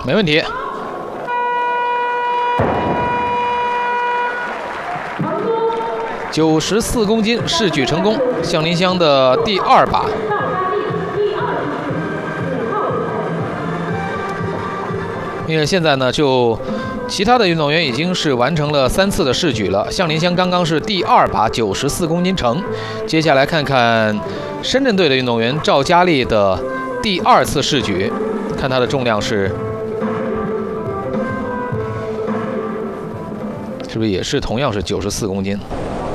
没问题。94公斤试举成功，向林湘的第2把。因为现在呢，就其他的运动员已经是完成了3次的试举了，向林湘刚刚是第2把94公斤成。接下来看看深圳队的运动员赵佳丽的第2次试举，看她的重量是不是也是同样是94公斤。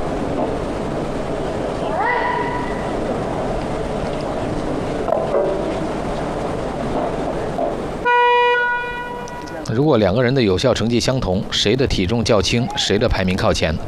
如果2个人的有效成绩相同，谁的体重较轻，谁的排名靠前？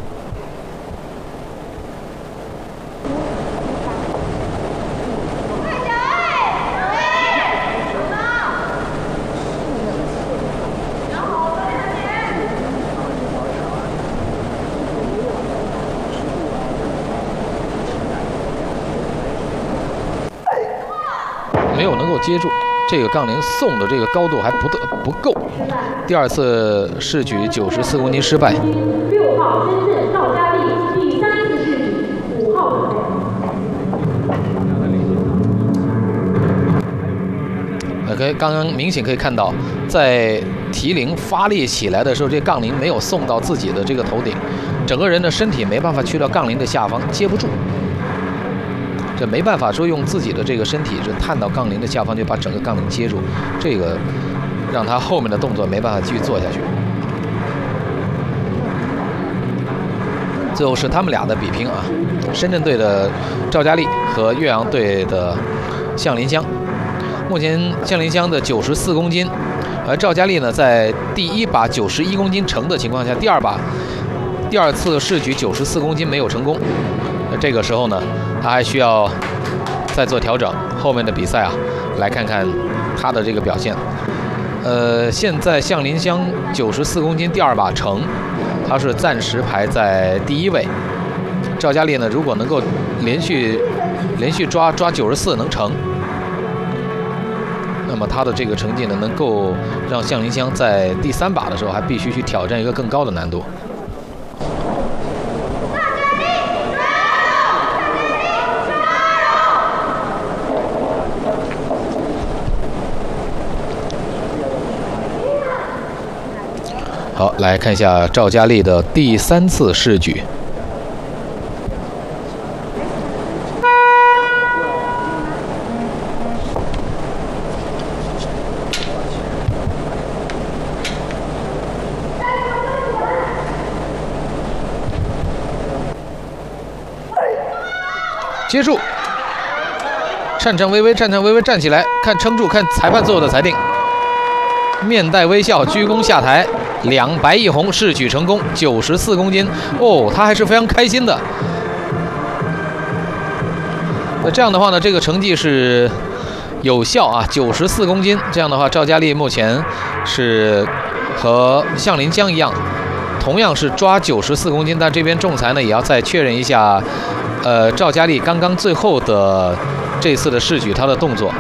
没有能够接住。这个杠铃送的这个高度还不够，第2次试举94公斤失败。 6号深圳赵佳丽第3次试举5号。 刚刚明显可以看到，在提铃发力起来的时候，这杠铃没有送到自己的这个头顶，整个人的身体没办法去到杠铃的下方，接不住。这没办法说用自己的这个身体是探到杠铃的下方，就把整个杠铃接住，这个让他后面的动作没办法继续做下去。最后是他们俩的比拼啊，深圳队的赵佳丽和岳阳队的向林湘。目前向林湘的94公斤，而赵佳丽呢在第1把91公斤成的情况下，第2次试举94公斤没有成功。这个时候呢，他还需要再做调整。后面的比赛啊，来看看他的这个表现。现在向林湘94公斤第2把成，他是暂时排在第1位。赵佳丽呢，如果能够连续抓94能成，那么他的这个成绩呢，能够让向林湘在第3把的时候还必须去挑战一个更高的难度。好，来看一下赵佳丽的第3次试举。接住，颤颤巍巍站起来，看撑住，看裁判最后的裁定。面带微笑，鞠躬下台，2白1红，试举成功，94公斤哦，他还是非常开心的。那这样的话呢，这个成绩是有效啊，94公斤。这样的话，赵佳丽目前是和向林湘一样，同样是抓94公斤，但这边仲裁呢也要再确认一下，赵佳丽刚刚最后的这次的试举她的动作。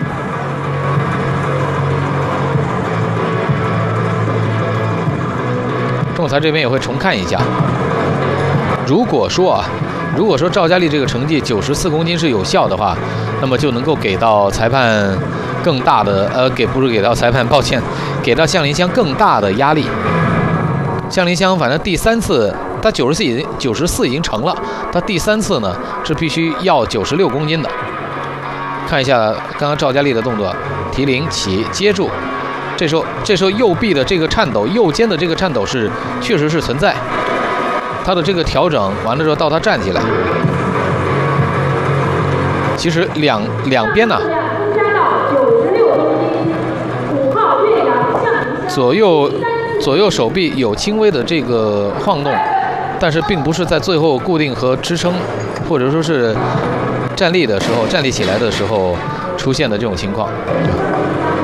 仲裁这边也会重看一下。如果说赵佳丽这个成绩94公斤是有效的话，那么就能够给到裁判更大的不是给到裁判，抱歉，给到向林湘更大的压力。向林湘反正第3次他94已经成了，他第3次呢是必须要96公斤的。看一下刚刚赵佳丽的动作，提铃起接住。这时候右臂的这个颤抖，右肩的这个颤抖是确实是存在。他的这个调整完了之后，到他站起来，其实两边呢，左右手臂有轻微的这个晃动，但是并不是在最后固定和支撑，或者说是站立起来的时候出现的这种情况。